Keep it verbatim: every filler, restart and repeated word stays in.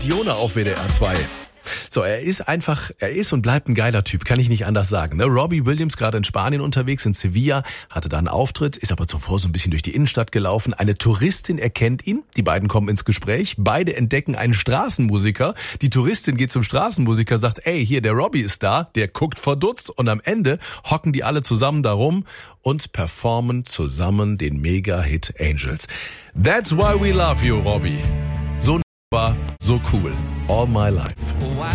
Diona auf W D R zwei. So, er ist einfach, er ist und bleibt ein geiler Typ, kann ich nicht anders sagen. Ne? Robbie Williams gerade in Spanien unterwegs, in Sevilla, hatte da einen Auftritt, ist aber zuvor so ein bisschen durch die Innenstadt gelaufen. Eine Touristin erkennt ihn, die beiden kommen ins Gespräch, beide entdecken einen Straßenmusiker. Die Touristin geht zum Straßenmusiker, sagt, ey, hier, der Robbie ist da, der guckt verdutzt und am Ende hocken die alle zusammen da rum und performen zusammen den Mega-Hit Angels. That's why we love you, Robbie. So war so cool. All my life.